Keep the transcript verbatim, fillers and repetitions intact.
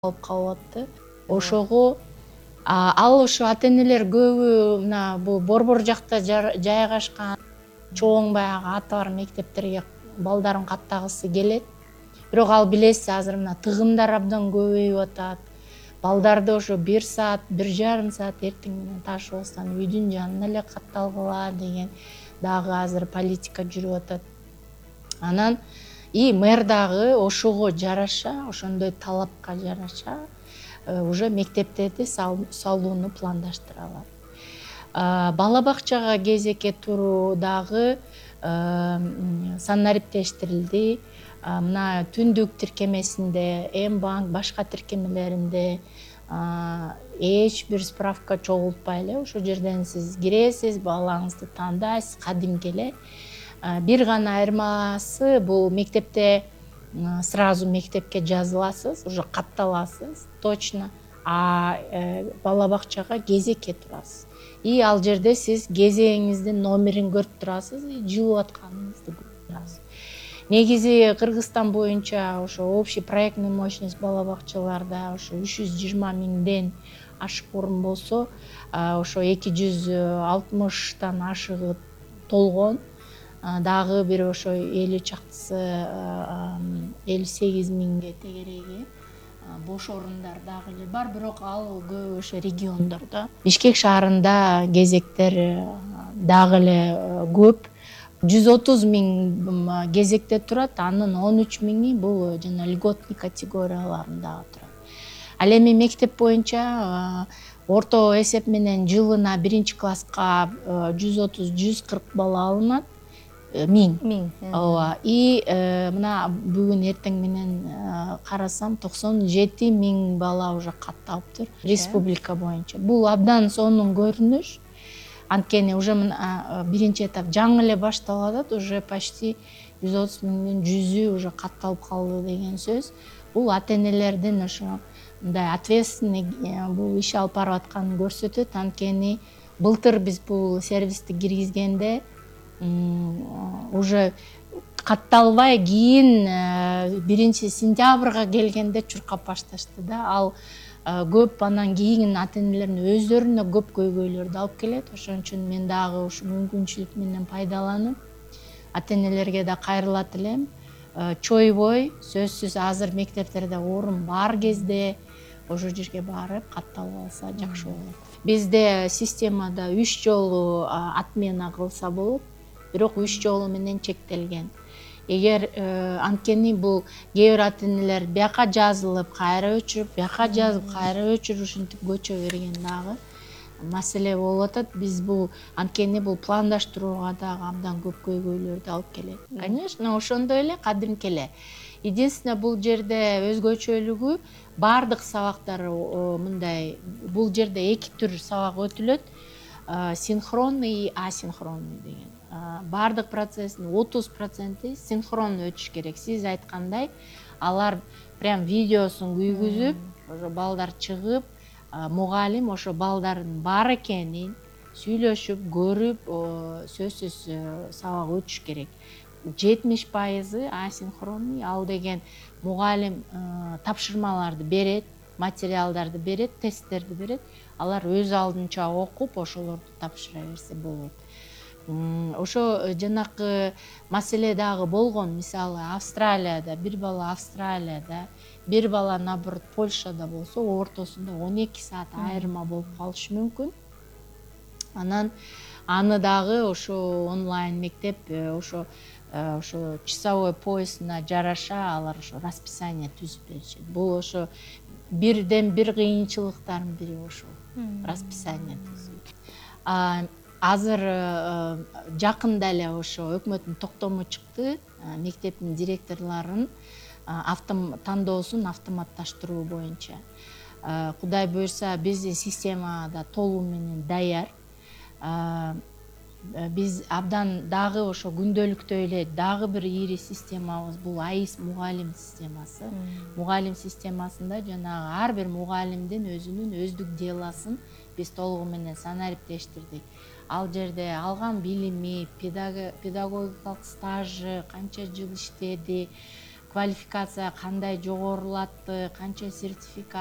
алып калып атты. Ошого ал ошо ата-энелер көбү мына бул Борбор жакта жайгашкан чоң баягы аты бар мектептерге балдарын каттагысы келет. Бирок ал билесиз, азыр мына тыгындар абдан көбөйүп атат. Балдарды ошо бир саат, бир жарым саат эртең менен ташып алсаң үйдүн жанына эле катталгыла деген дагы азыр политика жүрүп атат. Анан и мэр дагы ошого жараша, ошондой талапка жараша уже мектептерди салууну пландаштыра алат. Бала бакчага кезекке туруу дагы санариптештирилди. Мына түндүк тиркемесинде, М-банк, башка тиркемелеринде эч бир справка чогултпай эле ошол жерден сиз киресиз, балаңызды тандайсыз, кадимки эле. Бир гана айырмасы бул мектепте сразу мектепке жазыласыз, уже катталасыз, точно. А бала бакчага кезекке турасыз. И ал жерде сиз кезегиңиздин номерин көрүп турасыз, жылып атканыңызды көрүп турасыз. Негизи Кыргызстан боюнча ошо общий проектный мощность бала бакчаларда ошо үч жүз жыйырма миңден ашык орун болсо, ошо эки жүз алтымыштан ашыгы толгон. Дагы бир ошо элүү чактысы, элүү сегиз миңге тегереги бош орундар дагы эле бар, бирок ал көбү ошо региондордо. Бишкек шаарында кезектер дагы эле көп. жүз отуз миң кезекте турат, анын он үч миңи бул жана льготный категорияларындагы турат. Ал эми мектеп боюнча орто эсеп менен жылына биринчи класска жүз отуз жүз кырк бала алынат. Миң. Миң. Ооба. И мына бүгүн эртең менен карасам токсон жети миң бала уже катталыптыр республика боюнча. Бул абдан сонун көрүнүш. Анткени уже биринчи этап жаңы эле башталып атат, уже почти жүз отуз миңдин жүзү уже катталып калды деген сөз. Бул ата-энелердин ошо мындай ответственный бул иш алып барып атканын көрсөтөт. Анткени былтыр биз бул сервисти киргизгенде уже катталбай кийин биринчи сентябрга келгенде чуркап башташты да. Ал көп анан кийин ата-энелердин өздөрүнө көп көйгөйлөрдү алып келет. Ошон үчүн мен дагы ушу мүмкүнчүлүк менен пайдаланып ата-энелерге да кайрылат элем. Чойбой, сөзсүз азыр мектептерде орун бар кезде ошол жерге барып катталып алса жакшы болот. Бизде системада үч жолу отмена кылса болот, бирок үч жолу менен чектелген. Эгер анткени бул кээ бир ата-энелер бияка жазылып, кайра өчүрүп, бияка жазып, кайра өчүрүп, ушинтип көчө берген дагы маселе болуп атат. Биз бул анткени бул пландаштырууга дагы абдан көп көйгөйлөрдү алып келет. Конечно, ошондой эле кадимки эле. Единственное, бул жерде өзгөчөлүгү бардык сабактар мындай, бул жерде эки түр сабак өтүлөт. Синхронный и асинхронный деген. Бардык процесстин отуз проценти синхронный өтүш керек. Сиз айткандай, алар прям видеосун күйгүзүп, ошо балдар чыгып, мугалим ошо балдардын бар экенин сүйлөшүп, көрүп, сөзсүз сабак өтүш керек. жетимиш пайызы асинхронный, ал деген мугалим тапшырмаларды берет, материалдарды берет, тесттерди берет. Алар өз алдынча окуп, ошолорду тапшыра берсе болот. Ошо жанакы маселе дагы болгон. Мисалы, Австралияда, бир бала Австралияда, бир бала наоборот Польшада болсо, ортосунда он эки саат айырма болуп калышы мүмкүн. Анан аны дагы ошо онлайн мектеп ошо ошо часовой поясына жараша алар ошо расписание түзүп беришет. Бул ошо бирден бир кыйынчылыктардын бири ошо расписание түзүү. Азыр жакында эле ошо өкмөттүн токтому чыкты, мектептин директорлорун тандоосун автоматташтыруу боюнча. Кудай буйрса, биздин системада толуу менен даяр. Биз абдан дагы ошо күндөлүктөй эле дагы бир ири системабыз бул АИС мугалим системасы. Мугалим системасында жанагы ар бир мугалимдин өзүнүн өздүк делосын биз толугу менен санариптештирдик. Ал жерде алган билими, педагогикалык стажы, канча жыл иштеди, квалификация кандай жогорулатты, канча сертификат